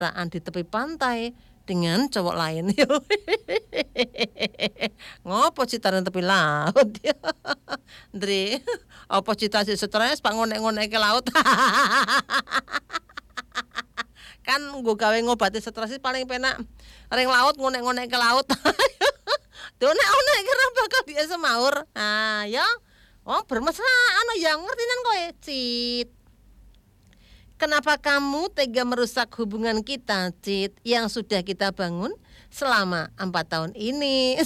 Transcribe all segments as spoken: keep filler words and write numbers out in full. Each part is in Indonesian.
di tepi pantai dengan cowok lain. Ngopo citane tepi laut ya. Ndre, apa cita sih stres pak ngonek-ngonek ke laut? Kan nggo gawe ngobati stres paling penak ring laut ngonek-ngonek ke laut. Donek-onek kira bakal dia semaur. Ah, ya. Oh, bermesraan yang ngerti nan kowe, Cit. Kenapa kamu tega merusak hubungan kita, Cit, yang sudah kita bangun selama empat tahun ini?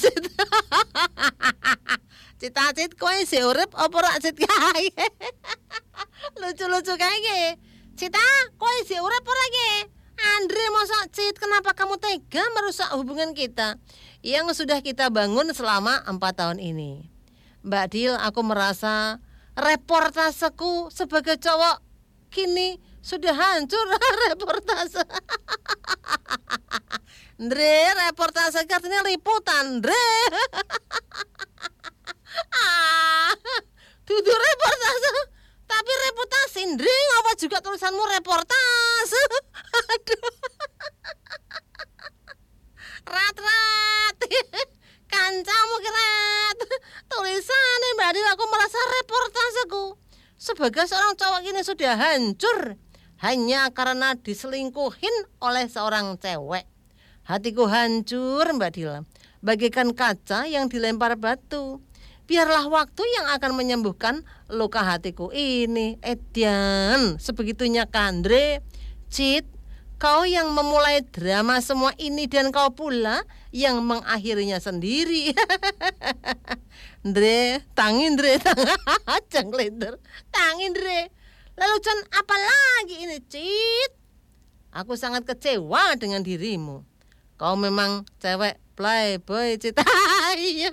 Cita Cit kowe isih urip apa ora Cit kae? Lucu-lucu kae ge. Cita, kowe isih urip ora ge? Andre masa Cit, kenapa kamu tega merusak hubungan kita yang sudah kita bangun selama empat tahun ini? Mbak Dil, aku merasa reportaseku sebagai cowok kini sudah hancur. Reportase. Andre, reportase artinya liputan, Andre. Ah, dudu reportase, tapi reputasi, Andre. Ngapa juga tulisanmu reportase? Aduh. Rat-rat. Kancamu keret. Tulisannya Mbak Dil, aku merasa reportaseku sebagai seorang cowok ini sudah hancur hanya karena diselingkuhin oleh seorang cewek. Hatiku hancur Mbak Dil, bagaikan kaca yang dilempar batu. Biarlah waktu yang akan menyembuhkan luka hatiku ini. Edian, sebegitunya Kandre. Cit, kau yang memulai drama semua ini dan kau pula yang mengakhirinya sendiri. Ndre, tangin Ndre, ajang lender. Tangin Ndre. Lalu John, apa lagi ini, Cit? Aku sangat kecewa dengan dirimu. Kau memang cewek playboy, Cit. Ayo.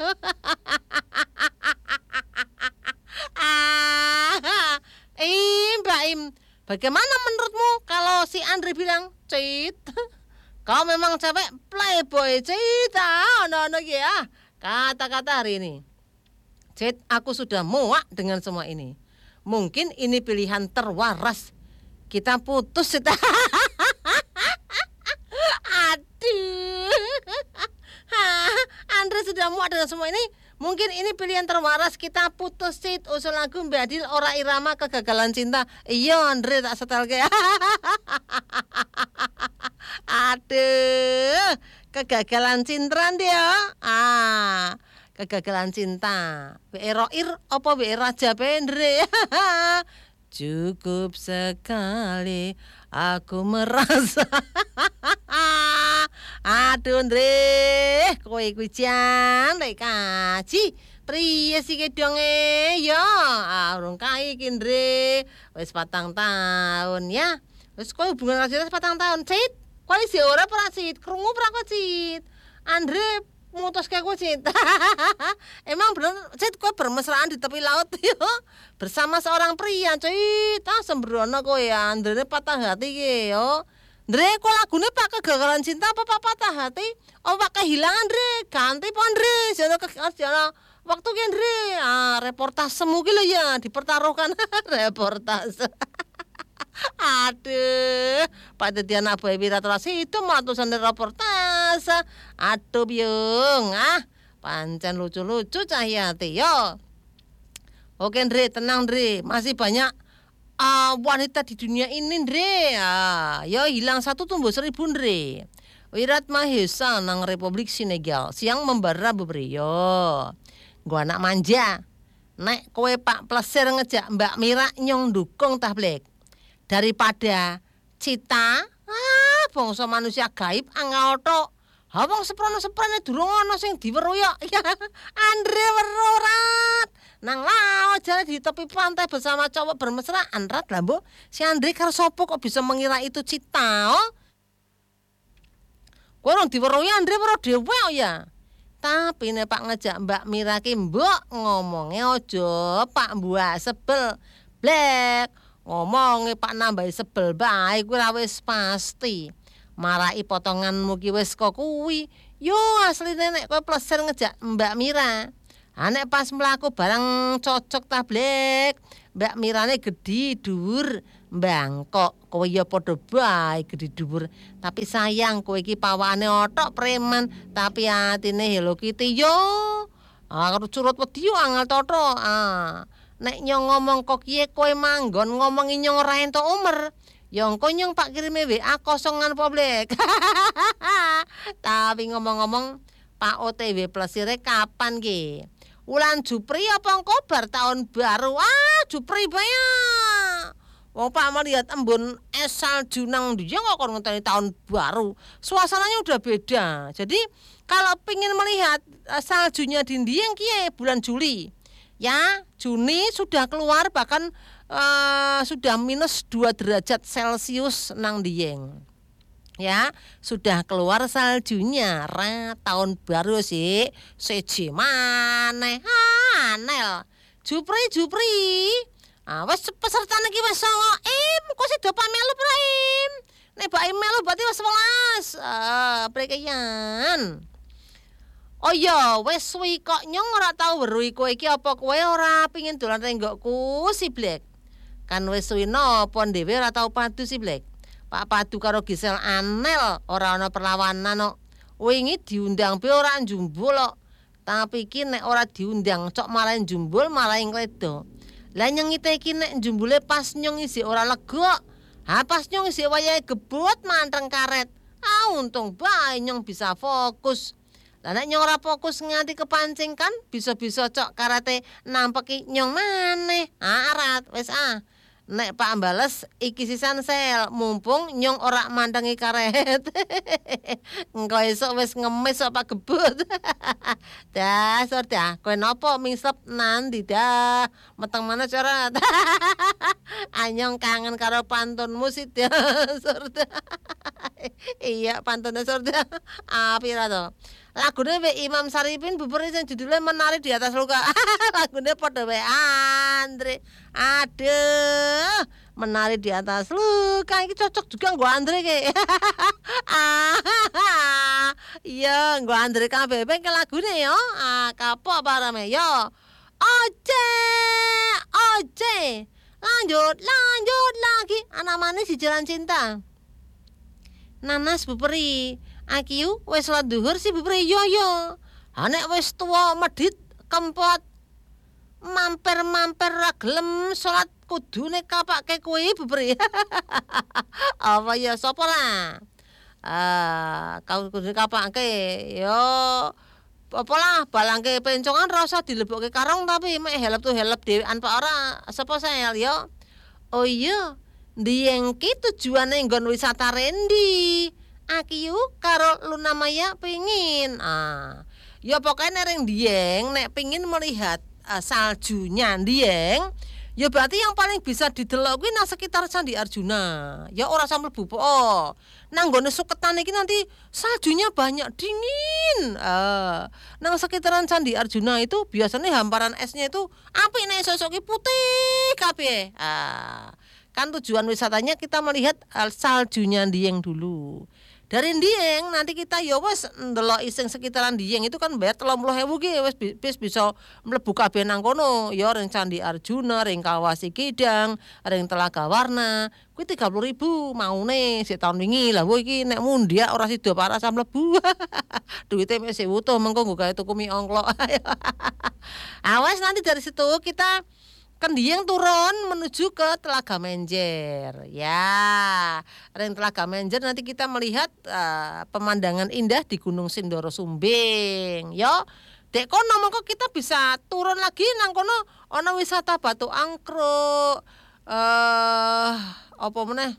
Ah, Im, Mbak Im, bagaimana menurutmu kalau si Andre bilang, Cit, kau memang cewek playboy, Cit? Ah, no, no, ya. Kata-kata hari ini, Cit, aku sudah muak dengan semua ini. Mungkin ini pilihan terwaras. Kita putus, Cit. Aduh. Andre sudah muak dengan semua ini. Mungkin ini pilihan terwaras, kita putus, Cit. Usul lagu Mbak Adil ora irama kegagalan cinta. Iya Andre tak setel ke. Aduh, kegagalan cinta dia. Ah, kegagalan cinta. W E Roir apa W E Raja Pendre. Cukup sekali aku merasa. Aduh Andre, kowe kuwi jan lek kaji. Priye sih kedonge? Ya, ah, urung kae iki Andre. Wis patang tahun ya. Wis kowe hubungan karo patang tahun, Cit. Kowe isih ora ora Cit? Krungu ora kok, Cit? Andre mutus kayak gue Cit. Emang bener Cit kowe bermesraan di tepi laut yo bersama seorang pria, Cit. Ah sembrono kowe ya, Andre patah hati ki yo. Andre kok lagune Pak kegagalan cinta apa Pak patah hati? Oh Pak kehilangan Andre, ganti po Andre. Jono jono waktu ki Andre. Ah reportasemu ki lho ya dipertaruhkan. Reportase. Aduh, Pak Dediana Boy Wiratrasi itu mau tulisan reportase. Aduh biung, ah, pancen lucu-lucu Cahyati yo. Oke Andre, tenang Andre, masih banyak uh, wanita di dunia ini Andre. Ah, yo hilang satu tumbuh seribu Andre. Wirat Mahesa nang Republik Senegal, siang membara bebriyo. Gua anak manja. Nek kowe Pak Plesir ngejak Mbak Mira nyong dukung tablek. Daripada cita, ah, bangsa manusia gaib angel tok. Ha wong seprono-seprone durung ana sing diweruh ya. Andre werurat. Nang laut jalan di tepi pantai bersama cowok bermesraan. Rat lah, Mbok. Si Andre karo sapa kok bisa mengira itu cita? Oh? Kowe ora diweruh ya Andre weruh dhewe ya. Tapi nek Pak ngejak Mbak Mira ki mbok ngomonge aja Pak Mbak sebel. Blek. Ngomonge Pak nambahi sebel bae kuwi wis pasti. Marai potonganmu ki wis kok kuwi. Yo asline nek kowe plesir ngejak Mbak Mira. Ha nek pas mlaku barang cocok tablek. Mbak Mirane gedhi dhuwur, Bangkok kowe ya padha bae gedhe dhuwur, tapi sayang kowe iki pawakane othok preman, tapi atine Hello Kitty yo. Ah karo curut wedi yo angel totho. Ah, nek nyong ngomong kok kiye kowe manggon ngomongi nyong ora entuk umer. Ya engko nyong Pak kirime W A kosongan publik. Tapi ngomong-ngomong Pak O T W plesire kapan ki? Wulan Jupri apa engko bar tahun baru? Ah, Jupri baya. Wong Pak melihat embun es salju nang dia kok kon ngenteni tahun baru. Suasananya udah beda. Jadi kalau pengen melihat uh, saljunya di Dieng kiye bulan Juli. Ya, Juni sudah keluar bahkan uh, sudah minus dua derajat Celcius nang Dieng. Ya, sudah keluar saljunya. Ra tahun baru sih. Seji maneh. Anel. Jupri Jupri. Ah, wes peserta niki wis songo. Im, kok sida pamelu Ibrahim. Nek Mbak melu berarti wis sewelas. Ah, prekeyan. Oh iya, wis suwi kok nyong ora tau weruhi kowe iki apa kowe ora pengin dolan renggokku si Blek. Kan wis suwi napa dhewe ora tau padu si Blek. Pak Padu karo Gisel Anel ora ana perlawanan kok. Wingi diundang be ora njumbul kok. Tapi iki nek ora diundang cok malah njumbul malah ngledo. Lah nyong iki nek njumbule pas nyong isi ora lega. Ha pas nyong isi wayahe gebut manteng karet. Ah untung bae nyong bisa fokus. Lah nek nyong ora fokus nganti kepancing kan bisa-bisa cok karate nampeki nyong maneh. Ah arat wis ah. Nek Pak bales iki sisan sel mumpung nyong ora mandangi karet. Engko esuk wis ngemis kok Pak gebut. Dah sur dah kowe napa mingsep nandi dah meteng mana coret. Anyong kangen karo pantunmu sih dah sur dah. Iya pantunnya sur dah. Api ra to. Lagune W Imam Saripin bubur sing judule Menari di Atas Luka. Lagune padha wae Andre. Aduh, Menari di Atas Luka iki cocok juga nggo Andre ki. Iya, nggo Andre kabeh ke lagune yo. Ah, kapok parame yo. Oce, oce. Lanjut, lanjut lagi. Anak manis di Jalan Cinta. Nanas buberi. Akiu wis salat dhuwur si bubri yo yo. Ha nek wis tuwa medhit kempot mamper-mamper ra gelem salat kudune kapake kuwi bubri. Apa ya sapa lah? Ah, kau kudu kapake yo apa lah balangke pencongan rasa dilebokke karung tapi mek helep tuh helep dhewean Pak ora sapa sel yo. Oh iya, Dieng ki tujuane nggon wisata rendi. Akiu karo Luna Maya pengin ah ya pokoknya ning Dieng nek pengin melihat uh, saljunya Dieng ya berarti yang paling bisa didelok kuwi nang sekitar Candi Arjuna ya ora sampe mlebu oh nang nggone suketan iki nanti saljunya banyak dingin ah nang sekitaran Candi Arjuna itu biasanya hamparan esnya itu apik nek sosok ki putih kabeh ah kan tujuan wisatanya kita melihat uh, saljunya Dieng dulu. Dari Dieng nanti kita ya wis ndelok iseng sekitaran Dieng itu kan bayar tiga puluh ribu ki wis bis bisa mlebu kabeh nang kono ya ring Candi Arjuna, ring Kawah Sikidang, ring Telaga Warna. Kuwi tiga puluh ribu maune sik taun wingi. Lah iki nek mundiak ora sida parah sam mlebu. Duite mek sewu to mengko nggo gawe tuku mie ongklok. Awas nanti dari situ kita Kendieng turun menuju ke Telaga Menjer. Ya, ring Telaga Menjer nanti kita melihat uh, pemandangan indah di Gunung Sindoro Sumbing. Yo, dek kono mongko kita bisa turun lagi nang kono ana wisata Batu Angkruk. Eh, uh, apa meneh?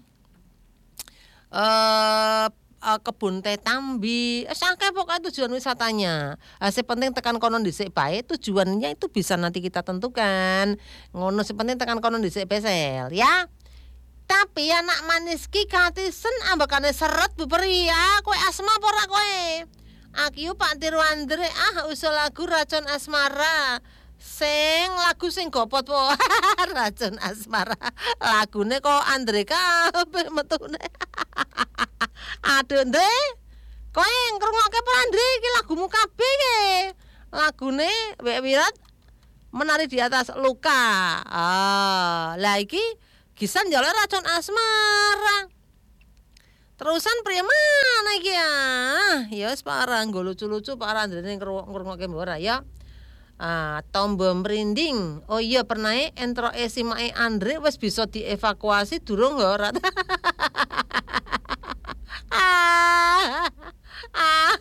Eh uh, Uh, kebun teh Tambi, eh, sangke pokoknya tujuan wisatanya. Hasil penting tekan konon dhisik bae, tujuannya itu bisa nanti kita tentukan. Ngono sepenting tekan konon dhisik besel, ya. Tapi anak manis ki katisen ambekane seret buberi ya, kowe asma apa ora kowe? Akiu Pak Tirwandre ah usul lagu Racun Asmara. Sing lagu sing gopot po. Racun Asmara. Lagune kok Andre kabeh metune. Aduh Ndre, kowe ngrungokke apa Andre iki lagumu kabeh iki. Lagune Wek Wirat Menari di Atas Luka. Ah, lah iki Gisan njaluk racun asmara. Terusan priye mana iki ya? Ya wis parah nggo lucu-lucu parah ndrene ngrungokke mbok ya. Ah, tombo merinding. Oh iya pernah entroke simake Andre wis bisa dievakuasi durung lho ora. Ah, ah,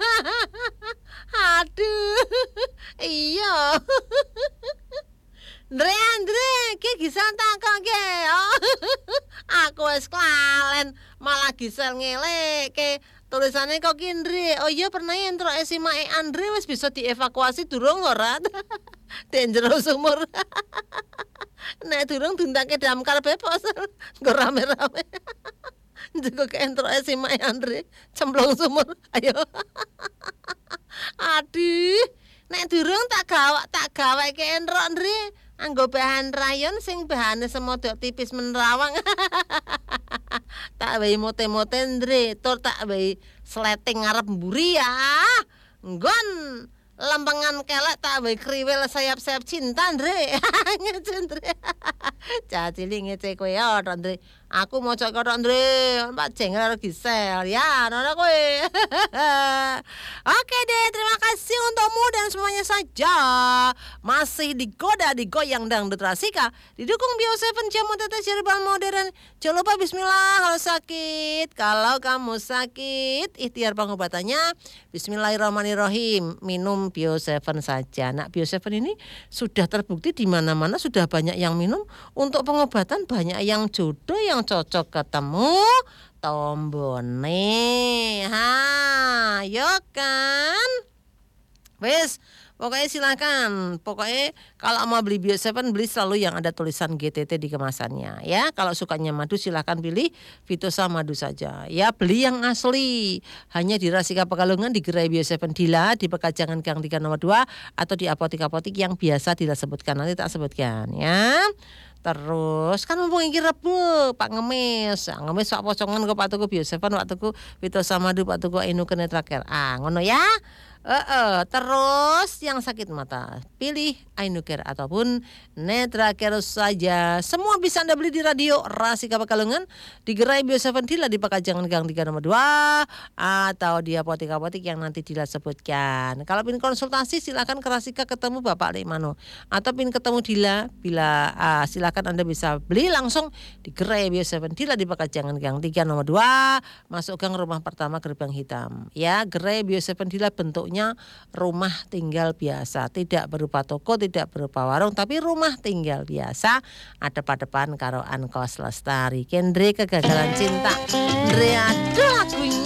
aduh, iya. Andre, Andre, ki Gisel takon ki. Oh, aku wis klalen, malah Gisel ngelekke. Tulisannya kok ki Andre. Oh iya pernah entroke simake Andre wis bisa dievakuasi durung ora? Denjero sumur. Nek durung dundake damkar bebas. Nggo rame-rame. Juga ke entroke simake Andre cemplung sumur. Ayo. Aduh, nek durung tak gawa tak gawe ke entro Andre. Anggo bahan rayon sing bahane semodok tipis menerawang. Tak wae mote-mote Andre, tur tak wae sleting ngarep mburi ya. Nggon lempengan kelek tak wae kriwil sayap-sayap cinta Andre. Ngece Cacili ngece kowe ya Andre. Aku mau cok karo Andre, Pak Jengel Gisel ya, nono kowe. Oke deh, terima kasih untukmu dan semuanya saja. Masih digoda digoyang dangdut Rasika, didukung Bio tujuh jamu tetes herbal modern. Jangan lupa bismillah kalau sakit. Kalau kamu sakit, ikhtiar pengobatannya bismillahirrahmanirrahim. Minum Bio tujuh saja. Nah, Bio tujuh ini sudah terbukti di mana-mana, sudah banyak yang minum. Untuk pengobatan banyak yang jodoh yang cocok ketemu tombone. Ha, yo kan? Wes, pokoknya silakan. Pokoknya kalau mau beli Bio tujuh beli selalu yang ada tulisan G T T di kemasannya ya. Kalau sukanya madu silakan pilih Vitosa madu saja. Ya, beli yang asli. Hanya di Rasika Pekalongan, di Gerai Bio tujuh Dila, di Pekajangan Gang tiga nomor dua atau di apotik-apotik yang biasa Dila sebutkan. Nanti tak sebutkan ya. Terus kan mumpung iki Rebo, Pak Ngemis. Ah, Ngemis sak pocongan kok Pak tuku Bio tujuh, Pak tuku Vitosa madu, Pak tuku Inu Netraker. Ah, ngono ya. Uh, uh, terus yang sakit mata pilih Ainucare ataupun Netracare saja. Semua bisa Anda beli di radio Rasika Pekalongan, di Gerai Bio tujuh Dila di Pekajangan Gang tiga nomor dua atau di apotik-apotik yang nanti Dila sebutkan. Kalau ingin konsultasi silakan ke Rasika ketemu Bapak Lekmano atau ingin ketemu Dila bila uh, silakan Anda bisa beli langsung di Gerai Bio tujuh Dila di Pekajangan Gang tiga nomor dua masuk gang rumah pertama gerbang hitam. Ya, Gerai Bio tujuh Dila bentuknya rumah tinggal biasa, tidak berupa toko, tidak berupa warung, tapi rumah tinggal biasa adep-adepan karo Ankos Lestari. Kendre kegagalan cinta, Ndre aduh lagunya